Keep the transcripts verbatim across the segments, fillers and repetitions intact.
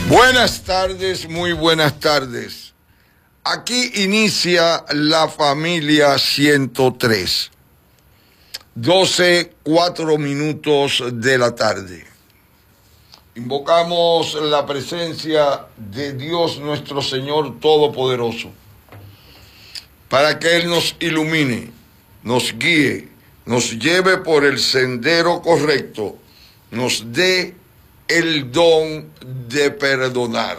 Buenas tardes, muy buenas tardes. Aquí inicia la familia ciento tres. doce, cuatro minutos de la tarde. Invocamos la presencia de Dios nuestro Señor Todopoderoso, para que Él nos ilumine, nos guíe, nos lleve por el sendero correcto, nos dé el don de perdonar.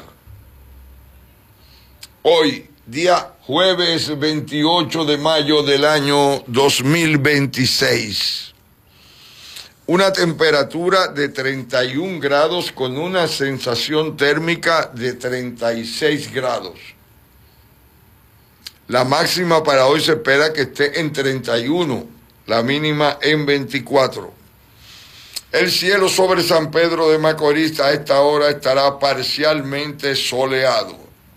Hoy, día jueves veintiocho de mayo del año dos mil veintiséis. Una temperatura de treinta y un grados con una sensación térmica de treinta y seis grados. La máxima para hoy se espera que esté en treinta y uno, la mínima en veinticuatro. El cielo sobre San Pedro de Macorís a esta hora estará parcialmente soleado.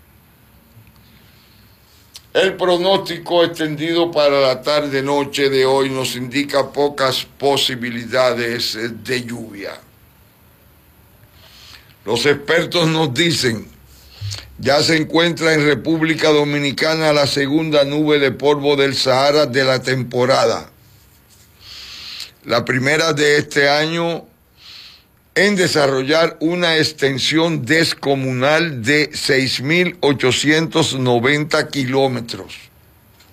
El pronóstico extendido para la tarde-noche de hoy nos indica pocas posibilidades de lluvia. Los expertos nos dicen, ya se encuentra en República Dominicana la segunda nube de polvo del Sahara de la temporada. La primera de este año en desarrollar una extensión descomunal de seis mil ochocientos noventa kilómetros.